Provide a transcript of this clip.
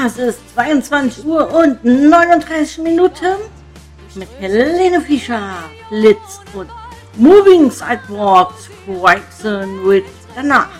Es ist 22 Uhr und 39 Minuten mit Helene Fischer, Blitz und Moving Sidewalks, Quackson with danach.